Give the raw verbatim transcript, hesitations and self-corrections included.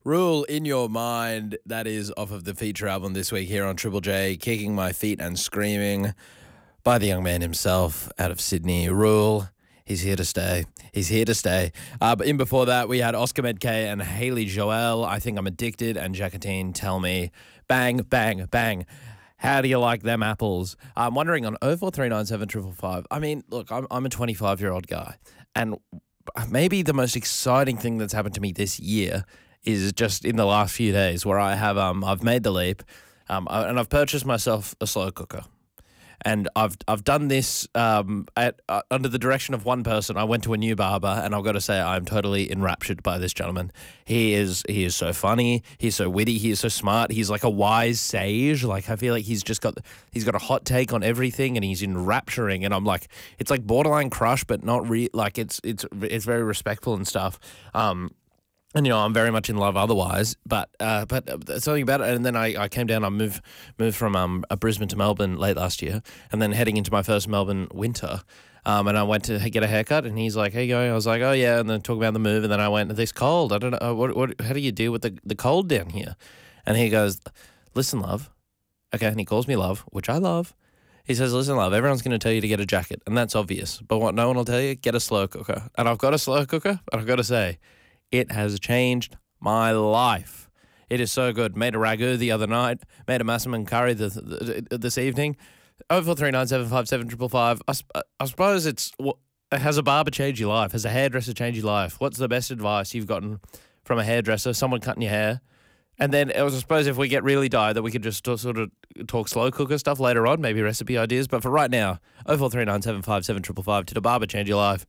Rule in Your Mind, that is off of the feature album this week here on Triple J, Kicking My Feet and Screaming by the young man himself out of Sydney. Rule, he's here to stay. He's here to stay. Uh, but in before that, we had Oscar Medkay and Haley Joel, I Think I'm Addicted, and Jacatine, Tell Me. Bang, bang, bang. How do you like them apples? I'm wondering on oh four three nine seven five five five. I mean, look, I'm, I'm a twenty-five-year-old guy, and maybe the most exciting thing that's happened to me this year is just in the last few days where I have um I've made the leap, um and I've purchased myself a slow cooker, and I've I've done this um at uh, under the direction of one person. I went to a new barber, and I've got to say I'm totally enraptured by this gentleman. He is he is so funny, he's so witty, he is so smart. He's like a wise sage. Like I feel like he's just got he's got a hot take on everything, and he's enrapturing. And I'm like, it's like borderline crush, but not re like it's it's it's very respectful and stuff. Um. And, you know, I'm very much in love otherwise, but uh, but uh, something about it. And then I, I came down, I moved, moved from um, uh, Brisbane to Melbourne late last year, and then heading into my first Melbourne winter. Um, and I went to get a haircut, and he's like, "Hey, going?" I was like, "Oh, yeah," and then talk about the move. And then I went, "This cold, I don't know, uh, what, what, how do you deal with the, the cold down here?" And he goes, "Listen, love." Okay, and he calls me love, which I love. He says, "Listen, love, everyone's going to tell you to get a jacket, and that's obvious. But what no one will tell you, get a slow cooker." And I've got a slow cooker, and I've got to say, it has changed my life. It is so good. Made a ragu the other night. Made a massaman curry the, the, the, this evening. oh four three nine seven five seven five five. I, sp- I suppose it's, what, has a barber changed your life? Has a hairdresser changed your life? What's the best advice you've gotten from a hairdresser, someone cutting your hair? And then I suppose if we get really dire that we could just t- sort of talk slow cooker stuff later on, maybe recipe ideas. But for right now, oh four three nine seven five seven five five. Did a barber change your life?